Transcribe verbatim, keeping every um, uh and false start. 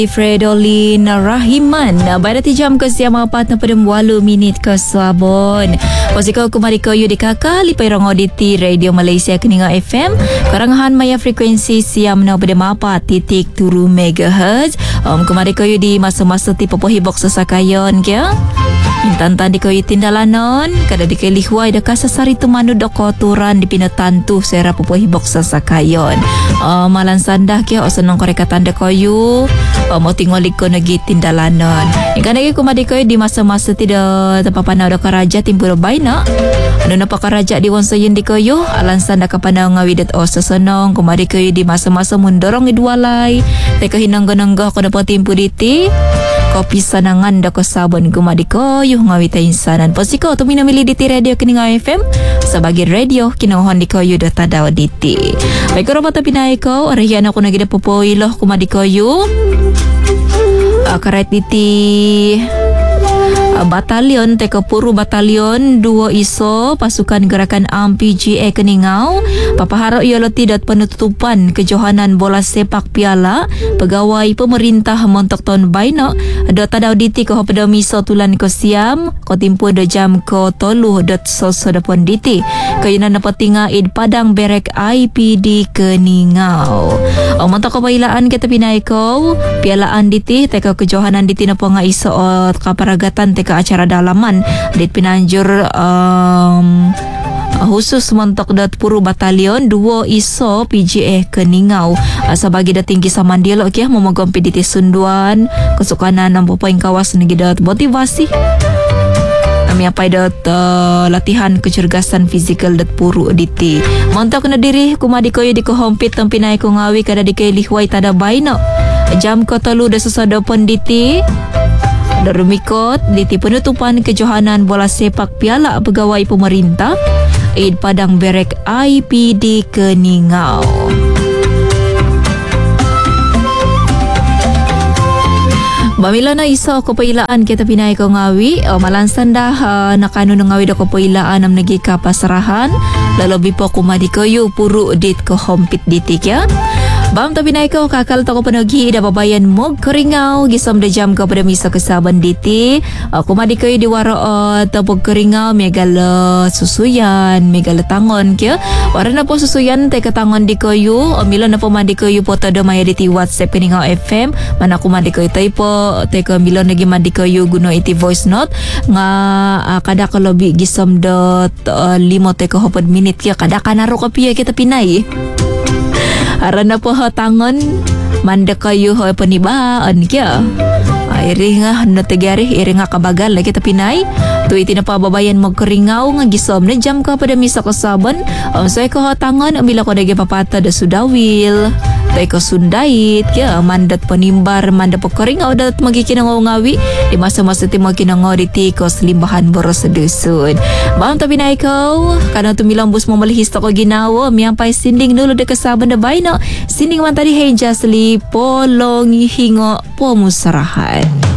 Fredolin Rahiman pada jam ke siang empat pada walu minit ke sabon. Posiko kumari ko yu dikaka lipai rongoditi Radio Malaysia Keninga F M karangahan maya frekuensi siam na pada mapa titik turu megahertz. Um, kumari ko yu di masa-masa ti popohi box sasakayon kya. Intan di ko yu tindalanon kada di kay lihuay da kasasari tumanu da koturan di pinatantu sera popohi box sasakayon. Uh, malan sandah kya o senong korekatan da ko yu. Mau tinggal ko nagi tindalanon. Ikan lagi kumadi ko di masa-masa tidak terpapana ada karaja timbul baina. Ano na pakaraja di wansa yun di koyo alansan da kapana ngawidat o sasanong kumadi ko di masa-masa mundorong idwalay. Teka hinangga-nangga ko dapat timpu diti. Kopi sanangan da ko sabon kumadi ko yung ngawita insanan. Posiko to minamili diti Radio Keninga F M sebagai radio kinahon di ko yu data daw diti. Baik ko rapat pinay ko arahian ako nagida popoilo kumadi ko yu. Uh, karet iti uh, batalion teka puru batalion dua iso pasukan gerakan A M P G A Keningau papaharo ialo tidak penutupan kejohanan bola sepak piala pegawai pemerintah montok tahun baino dota dauditi ko pada miso tulan ko siam ko timpu do jam ko tolu dot soso dapon diti kayunan dapat tinga id padang berek I P D Keningau. O montok ko bailaan kita pinay ko pialaan diti teka kejohanan diti na po nga iso o kaparagatan teka acara dalaman dit pinanjur um, khusus montok dat puru batalion dua iso P G A Keningau uh, sebagai dating kisah mandilo kia memogompi diti sunduan kesukanan nampu poin kawas negi dat motivasi kami apa dat uh, latihan kecergasan fizikal dat puru diti montok na diri kumadi koyo di ko hompit tampinay ko ngawi kada di kay lihway tada baino jam ko telu da susado penditi darumikot diti penutupan kejohanan bola sepak piala pegawai pemerintah id padang berek I P D Keningau. Bamila na iso ko pailaan kita pinay ko ngawi o malansan dah uh, nakano na ngawi da ko pailaan am nagi kapasarahan lalobi po kumadi ko yu puru dit ko hompit ditik ya. Bam tapi naik ko kakal to ko panagi da babayan mo Keringau gisom da jam ko pada misa kesaban diti aku madi ko di waro uh, tapog Keringau megala susuyan megala tangon kya warna po susuyan te katangon di ko yu mila na po madi ko yu foto da maya diti WhatsApp Keringau F M mana ko madi ko itoy po te ko mila nagi madi ko yu guno iti voice note nga uh, kada ko lobi gisom dot uh, limo te ko hopod minute kya kada kanaro ko piya kita pinay arana po ho tangon manda kayo ho panibaan kya iri nga no tegari iri nga kabagal lagi tapi pinay tu iti na pababayan mo Keringau nga gisom na jam ka pada misa kasaban um, so ko ho tangon amila ko dagi papata da sudawil tay ko sundait kya mandat panimbar manda po Keringau dat magikinangaw ngawi di masa-masa ti maginangaw diti ko limbahan boros dusun bang tapi pinay ko kana tumilambus mo malihis ko ginawa miyampay sinding nulo de kasaban da bayno sinding man tadi hey jasli polong hingo po musarahan.